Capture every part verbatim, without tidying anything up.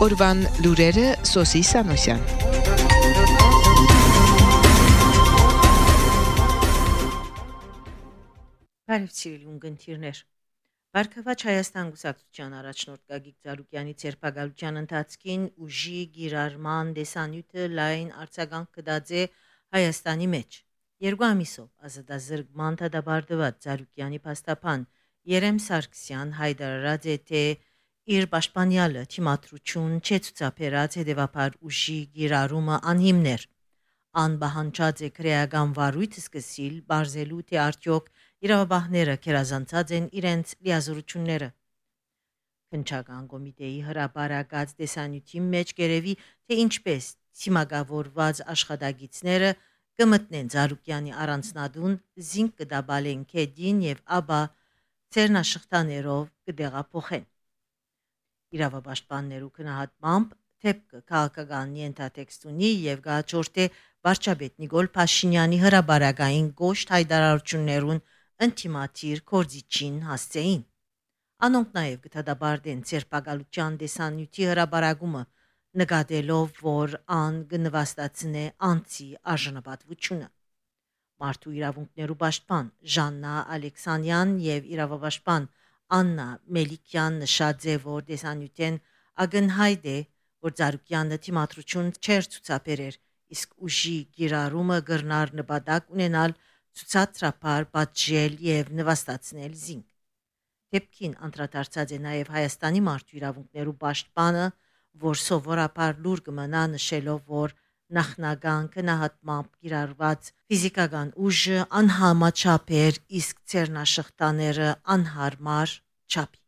Օրվան լուրերը Սոսի Սանոսյան։ Բարև սիրելի ունգընտիրներ։ Բարգավաճ Հայաստան Կուսակցության առաջնորդ Գագիկ Ծառուկյանի ցերպակալության ընթացքին ուժի գիրառման դեսանյութը լայն արձագանք կդածե Հայաստանի մեջ։ Երկու ամիսով ազատազրկման դադարդված Ծառուկյանի փաստաբան Երեմ Սարգսյան հայտարարած է, թե իր պաշտպանյալը թիմադրություն չէ ցուցաբերած, հետևաբար ուժի գիրառումը անհիմն էր։ Անբահանջած է քրեական վարույթ սկսիլ բարձելու, թե արդյոք իրավաբանները կերազանցած են իրենց լիազորությունները։ Քննչական կոմիտեի հրապարակած դեսանյութի մեջ գերեւի, թե ինչպես ցիմակավորված աշխատագիտները կմտնեն Ծառուկյանի առանձնատուն, զինք կդաբալեն քեդին եւ ապա ցերնաշխտաներով կդեղափոխեն։ Իրավապաշտպաններու քնահատմամբ թեփքը քաղաքական ենթատեքստ ունի եւ գաչորտե վարչապետ Նիկոլ Փաշինյանի հրապարակային գոշտ հայտարարություններուն ընտիմատիր կորձիչին հասցեին։ Անոնք նաև կդադարեն ցերպակալության դեսանյութի հրապարակումը, նկատելով, որ ան կնվաստացնե անձի արժանապատվությունը։ Մարդու իրավունքներու պաշտպան Ժաննա Ալեքսանյան եւ իրավապաշտպան Աննա Մելիքյան նշած է, որ դեսանյութեն ակնհայտ է, որ Ծառուկյանը թիմադրություն չէր ցուցաբերեր, իսկ ուժի գիրառումը գրնար նպատակ ունենալ ցուցադրապար պատժել եւ նվաստացնել զինք։ Դեպքին անդրադարձած է նաեւ Հայաստանի մարդու իրավունքներու պաշտպանը, որ սովորաբար լուր կմնա նշելով, որ նախնական քնահատմամբ գիրառված ֆիզիկական ուժը անհամաչափ էր, իսկ ցերնաշխտաները անհարմար չափի։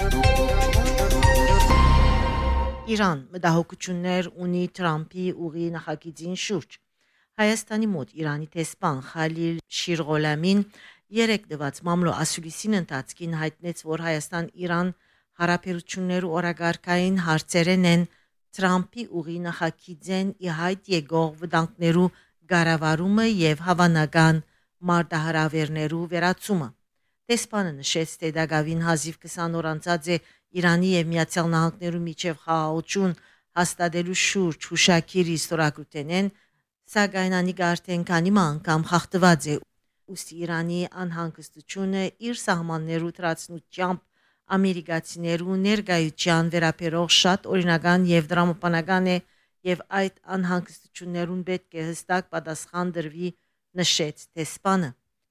Իրան մտահոգություններ ունի Թրամփի ուղի նախագծին շուրջ։ Հայաստանի մոտ Իրանի տեսփան Խալիլ Շիրղոլամին երեք դված մամլո ասուլիսին ընթացքին հայտնեց, որ Հայաստան-Իրան հարաբերություններու օրագարկային հարցերեն են Թրամփի ուղի նախագծեն ի հայտ եկող վտանգներու կառավարումը եւ հավանական մարտահրավերներու վերացումը։ Տեսփանը նշեց, թե դակավին հազիվ քսան օր անցած է Իրանի եւ Միացյալ Նահանգներու միջև խաղաղություն հաստատելու շուրջ հուշակիրի ստորագրութենեն, սակայն անիկա արդեն քանի անգամ խախտված է, ուստի Իրանի անհանգստությունը իր սահմաններու թրացնությամբ ամերիկացիներու ներկայության վերաբերող շատ օրինական եւ դրամապանական է եւ այդ անհանգստություններուն պետք է հստակ պատասխան դրվի, նշեց տեսփանը։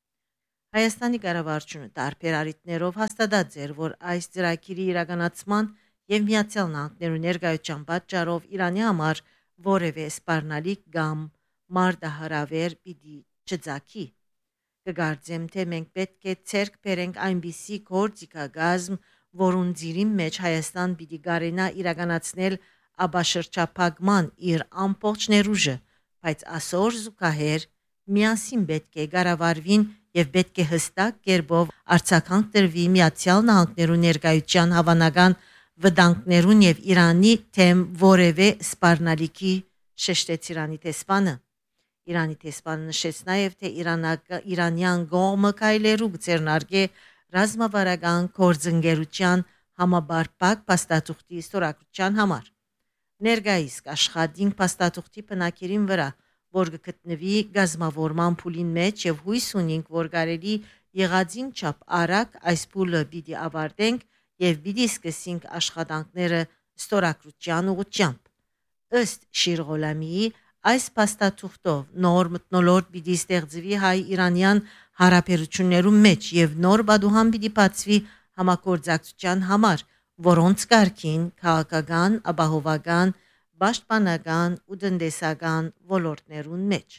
Հայաստանի կառավարությունը տարբեր առիթներով հաստատած էր, որ այս ծրագիրի իրականացման եւ Միացյալ Նահանգներու ներկայության պատճառով Իրանի համար որևէ սպառնալիք կամ մարտահրավեր պիտի չծագի։ Կգարձեմ, թե մենք պետք է ցերկ բերենք այնպիսի գործիքագազմ, որուն ծիրի մեջ Հայաստան պիտի գարենա իրականացնել աբաշրջափակման իր ամբողջ ներուժը, բայց ասոր զուգահեռ միասին պետք է կառավարվին եւ պետք է հստակ կերպով արձագանք տրվի Միացյալ Նահանգներու ներկայության հավանական վտանգներուն եւ Իրանի թեմ որևէ սպառնալիքի, շեշտեց Իրանի տեսփանը։ Իրանի տեսփանը նշեց նաեւ, թե Իրանյան կողմը քայլերու կձեռնարկե ռազմավարական գործընկերության համաբարփակ փաստաթուղթի ստորագրության համար։ Ներկայիս աշխատին փաստաթուղթի բնակերին վրա, որ կգտնվի գազམավորման փուլին մեջ եւ հույս ունենք, որ կարելի եղածին չափ արագ այս փուլը պիտի ավարտենք եւ պիտի սկսենք աշխատանքները ստորագրության ուղղությամբ։ Ըստ Շիրղոլամիի այս փաստաթուղթով նոր մթնոլորտ պիտի ստեղծվի հայ-իրանյան հարաբերություններու մեջ եւ նոր բադուհան պիտի բացվի համագործակցության համար, որոնց կարգին քաղաքական, ապահովական, պաշտպանական ու տնտեսական ոլորտներուն մեջ։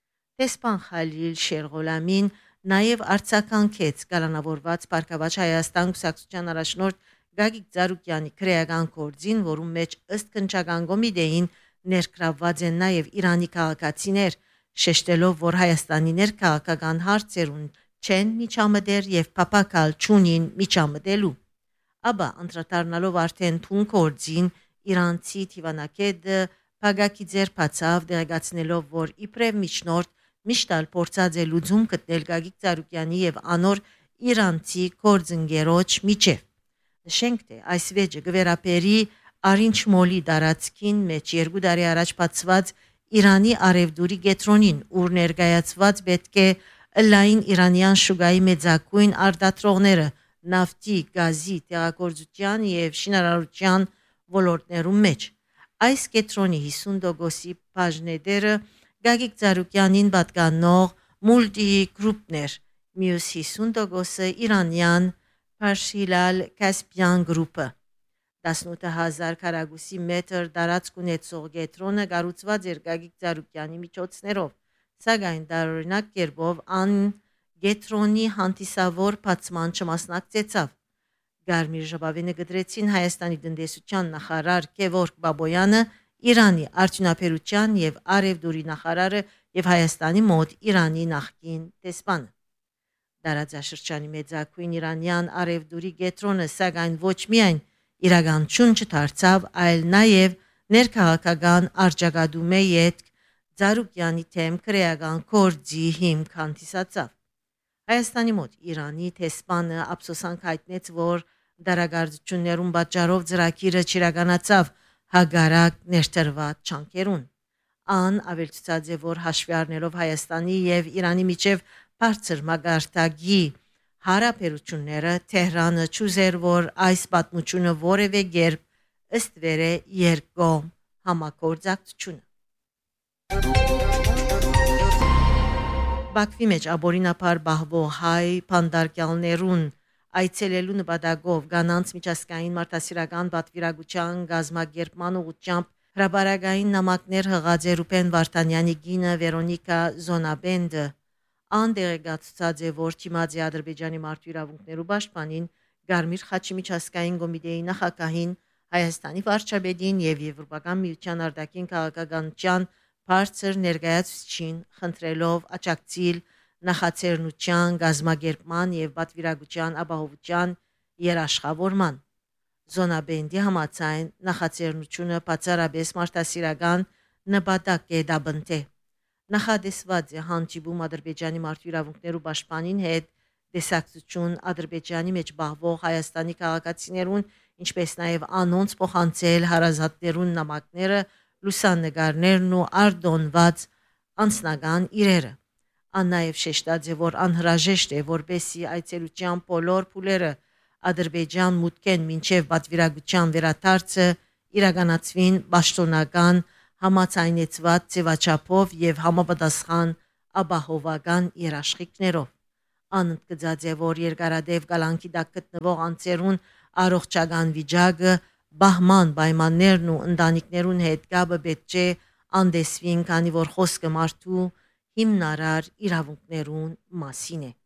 Տեսփան Խալիլ Շիրղոլամին նաեւ արձագանքեց կալանավորված Բարգավաճ Հայաստան Կուսակցության առաջնորդ Գագիկ Ծառուկյանի քրեական գործին, որում մեջ ըստ քննչական կոմիտեին ներգրավված են նաեւ Իրանի քաղաքացիներ, շեշտելով, որ Հայաստանի ներքաղաքական հարցերուն չեն միջամտեր եւ փապակալ չունին միջամտելու։ Աբա անդրադառնալով արդեն թուն գործին, իրանցի թիվանակետը Փագակի ձեր բացավ դեղեցնելով, որ իբրև միջնորդ միշտալ փորձած է լուծում գտնել Գագիկ Ծառուկյանի եւ անոր իրանցի գործընկերոջ միջև։ Նշենք, թե այս վեճը գվերապերի Արինչ մոլի դարածքին մեջ երկու տարի առաջ բացված Իրանի արևդուրի գետրոնին, ուր ներկայացված պետք է լայն իրանյան շուգայի մեծակույն արտադրողները նավթի, գազի, տեղագործության եւ շինարարության ոլորտներում մեջ։ Այս գետրոնի հիսուն տոկոսի բաժնետերը Գագիկ Ծառուկյանին պատկանող Multi Group-ներ, մյուս հիսուն տոկոսը իրանյան Parshilal Caspian Group-ը։ տասնութ հազար քառակուսի մետր տարածք ունեցող գետրոնը կառուցված էր Գագիկ Ծառուկյանի միջոցներով, սակայն տարօրինակ կերպով ան գետրոնի հանդիսավոր բացման չմասնակցեցավ։ Գարմիր ժապավենը գդրեցին Հայաստանի տնտեսության նախարար Գևորգ Բաբոյանը, Իրանի արդյունաբերության եւ արևդուրի նախարարը եւ Հայաստանի մոտ Իրանի նախկին դեսպանը։ Տարածաշրջանի մեծակույն իրանյան արևդուրի գետրոնը սակայն ոչ միայն իրականություն չդարձավ, այլ նաև ներքաղաքական արժակատում է ետք Ծառուկյանի թեմ քրեական կորձի հիմք հանդիսացավ։ Հայաստանի մոտ Իրանի դեսպանը ափսոսանք հայտնեց, որ դարագործություններում պատճառով ծրագիրը չիրականացավ հագարակ ներդրված չանքերուն։ Ան ավելցուցած է, որ հաշվի առնելով Հայաստանի եւ Իրանի միջև բարձր մագարտագի հարաբերությունները Թեհրանը չուզեր, որ այս պատմությունը որևէ կերպ ըստ վեր է երկկողմ համագործակցությունը։ Բաքվի մեջ աբորինապար բահվող հայ բանդարկյալներուն այցելելու նպատակով կանանց միջազգային մարդասիրական պատվիրակության գազམ་ակերպման ուղղությամբ հրապարակային նամակներ հղած է Ռուբեն Վարդանյանի կինը Վերոնիկա Զոնաբենդը, անդերեգացած է, որ Թիմադի Ադրբեջանի մարդու իրավունքներու պաշտպանին, Գարմիր խաչի միջազգային կոմիտեի նախագահին, Հայաստանի վարչապետին եւ Եվրոպական միության արտաքին քաղաքականության բարձր ներկայացուցիչին խնդրելով աջակցել նախաձեռնության գազམ་ակերպման եւ պատվիրակության ապահովության երաշխավորման։ Զոնաբենդի համաձայն նախաձեռնությունը բացառապես մարդասիրական նպատակ է դաբնտե։ Նախադեсված է հանդիպում Ադրբեջանի մարդու իրավունքներու պաշտպանին հետ դեսակցություն Ադրբեջանի մեջ բահվող Հայաստանի քաղաքացիներուն, ինչպես նաև անոնց փոխանցել հարազատներուն նամակները, լուսանկարներն ու արտոնված անձնական իրերը։ Ան նաև շեշտած է, որ անհրաժեշտ է, որպեսզի այցելության բոլոր փուլերը Ադրբեջան մուտքեն մինչև պատվիրակության վերադարձը իրականացվին պաշտոնական համաձայնեցված ձևաչափով եւ համապատասխան ապահովական երաշխիքներով։ Անընդգծած է, որ երկարադեպ կալանքի տակ գտնվող անձերուն առողջական վիճակը, բահման պայմաններն ու ընտանիքներուն հետ կապը պետք է անդեսվին, քանի որ խոսքը մարդու հիմնարար իրավունքներուն մասին է։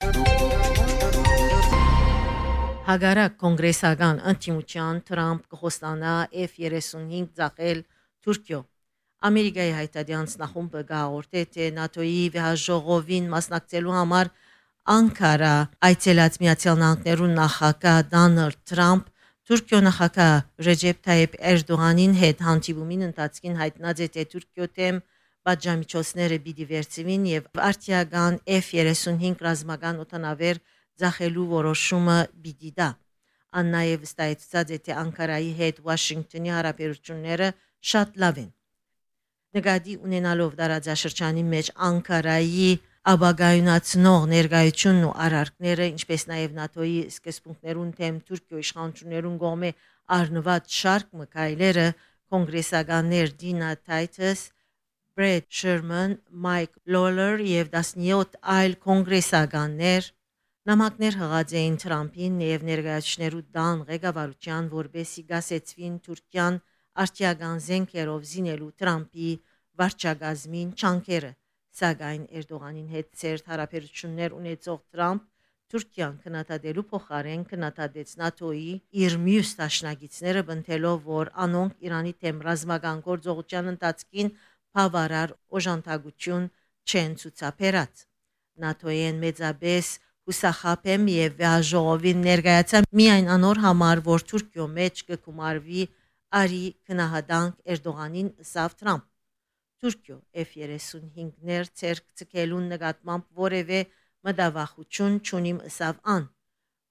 Հագարակ կոնգրեսական ընդդիմության Թրամփ կխոստանա F երեսունհինգ ծախել Թուրքիո։ Ամերիկայի հայտարարած նախումբը գաղորդե, թե ՆԱՏՕ-ի վեհաժողովին մասնակցելու համար Անկարա այցելած Միացյալ Նահանգներու նախագահ Դոնալդ Թրամփ Թուրքիո նախագահ Ռեջեփ Թայիփ Էրդողանին հետ հանդիպումին ընթացքին հայտնած է, թե Թուրքիո թեմ պատժամիջոցները պիտի վերցվին եւ արտիական F երեսունհինգ ռազմական օդանավեր ծախելու որոշումը պիտի դա։ Ան նաև վստահեցած է, թե Անկարայի հետ Վաշինգտոնի հարաբերությունները շատ լավ են։ Նկատի ունենալով տարածաշրջանի մեջ Անկարայի ապագայունացնող ներկայությունն ու արարքները, ինչպես նաև ՆԱՏՕ-ի սկզբունքներուն թեմ Թուրքիո իշխանություններուն կողմէ առնված շարք մկայլերը, կոնգրեսականներ Դինա Թայթս, Բրեդ Շերման, Մայք Լոլեր եւ տասնյոթ այլ կոնգրեսականներ նամակներ հղած էին Թրամփին եւ ներկայացուցիչներու դան ղեկավարության, որպեսզի գասեցվին Թուրքիան արտիական զենքերով զինելու Թրամփի վարչակազմին չանքերը, սակայն Էրդողանին հետ ցերտ հարաբերություններ ունեցող Թրամփ Թուրքիան քննադատելու փոխարեն քննադատեց ՆԱՏՕ-ի իր մյուս դաշնակիցները, բնթելով, որ անոնք Իրանի թեմ ռազմական գործողության ընթացքին բավարար օժանդակություն չեն ցուցաբերած։ ՆԱՏՕ-ին մեծապես հուսախաբ եմ եւ վեհաժողովին ներկայացա միայն անոր համար, որ Թուրքիո մեջ կգումարվի արի քնահատանք Էրդողանին սավ Թրամփ։ Թուրքիո F երեսունհինգներ ցերկ ցկելուն նկատմամբ որևէ մտավախություն չունիմ սավ ան։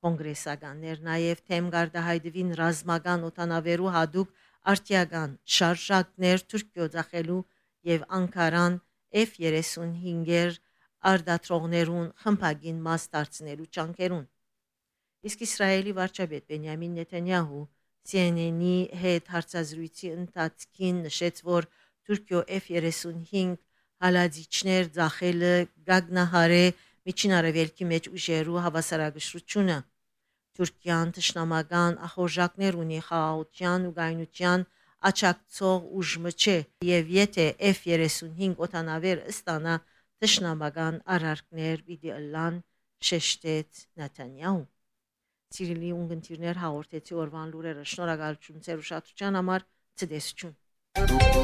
կոնգրեսականներ նաև թեմ գարդահայտվին ռազմական օտանավերու հadoop արտիական շարժակներ Թուրքիո ցախելու եւ Անկարան F thirty-five-եր արդատրողներուն խմբագին մաս դարձնելու ճանկերուն։ Իսկ Իսրայելի վարչապետ Բենյամին Նեթանյահու C N N-ի հետ հարցազրույցի ընթացքին նշեց, որ Թուրքիո F thirty-five հալածիչներ ցախելը գագնահարե միջին արևելքի մեջ ուժերու հավասարակշռությունը։ Թուրքիան թշնամական ախորժակներ ունի խաղաղության ու գայնության աչակցող ուժը չէ եւ եթե F thirty-five օտանավեր ստանա թշնամական արարքներ պիտի ըլլան, շեշտեց Նեթանյահու։ Սիրելի ունգընտիրներ, հաղորդեցի օրվան լուրերը։ Շնորհակալություն ձեր ուշադրության համար։ Ցտեսություն։